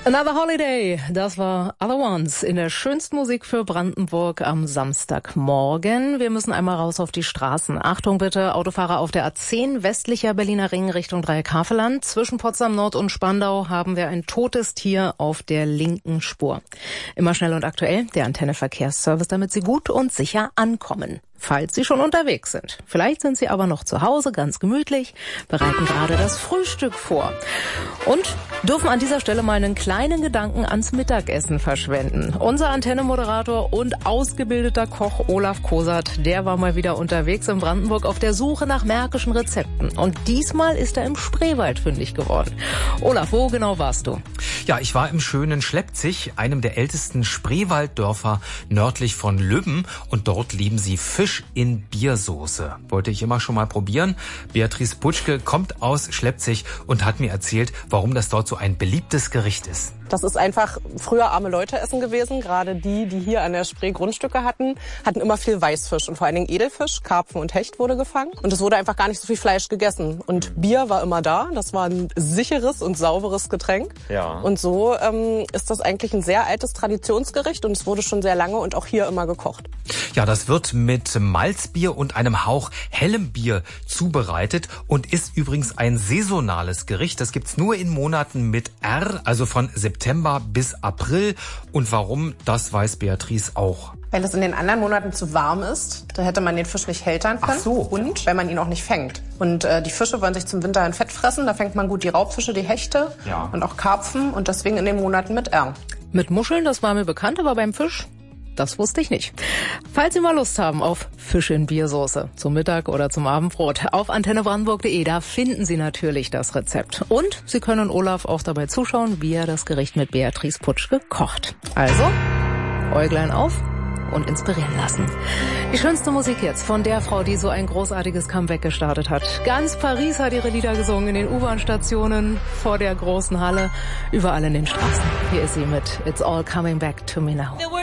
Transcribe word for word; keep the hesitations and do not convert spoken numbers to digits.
Another Holiday, das war Other Ones in der schönsten Musik für Brandenburg am Samstagmorgen. Wir müssen einmal raus auf die Straßen. Achtung bitte, Autofahrer auf der A zehn, westlicher Berliner Ring Richtung Dreieck-Havelland. Zwischen Potsdam Nord und Spandau haben wir ein totes Tier auf der linken Spur. Immer schnell und aktuell, der Antenne Verkehrsservice, damit Sie gut und sicher ankommen, falls Sie schon unterwegs sind. Vielleicht sind Sie aber noch zu Hause, ganz gemütlich, bereiten gerade das Frühstück vor und dürfen an dieser Stelle mal einen kleinen Gedanken ans Mittagessen verschwenden. Unser Antenne-Moderator und ausgebildeter Koch Olaf Kosat, der war mal wieder unterwegs in Brandenburg auf der Suche nach märkischen Rezepten. Und diesmal ist er im Spreewald fündig geworden. Olaf, wo genau warst du? Ja, ich war im schönen Schleppzig, einem der ältesten Spreewalddörfer nördlich von Lübben. Und dort lieben sie Fisch in Biersoße. Wollte ich immer schon mal probieren. Beatrice Putschke kommt aus Schleppzig und hat mir erzählt, warum das dort so ein beliebtes Gericht ist. Das ist einfach früher arme Leute essen gewesen. Gerade die, die hier an der Spree Grundstücke hatten, hatten immer viel Weißfisch und vor allen Dingen Edelfisch. Karpfen und Hecht wurde gefangen. Und es wurde einfach gar nicht so viel Fleisch gegessen. Und Bier war immer da. Das war ein sicheres und sauberes Getränk. Ja. Und so ähm, ist das eigentlich ein sehr altes Traditionsgericht. Und es wurde schon sehr lange und auch hier immer gekocht. Ja, das wird mit Malzbier und einem Hauch hellem Bier zubereitet und ist übrigens ein saisonales Gericht. Das gibt's nur in Monaten mit R, also von September bis April. Und warum, das weiß Beatrice auch. Weil es in den anderen Monaten zu warm ist, da hätte man den Fisch nicht hältern können. Ach so. Und weil man ihn auch nicht fängt. Und äh, die Fische wollen sich zum Winter in Fett fressen. Da fängt man gut die Raubfische, die Hechte Ja. und auch Karpfen. Und deswegen in den Monaten mit R. Mit Muscheln, das war mir bekannt, aber beim Fisch, das wusste ich nicht. Falls Sie mal Lust haben auf Fisch in Biersoße, zum Mittag oder zum Abendbrot, auf antenne brandenburg punkt de, da finden Sie natürlich das Rezept. Und Sie können Olaf auch dabei zuschauen, wie er das Gericht mit Beatrice Putschke kocht. Also, Äuglein auf und inspirieren lassen. Die schönste Musik jetzt von der Frau, die so ein großartiges Comeback gestartet hat. Ganz Paris hat ihre Lieder gesungen, in den U-Bahn-Stationen, vor der großen Halle, überall in den Straßen. Hier ist sie mit It's All Coming Back to Me Now.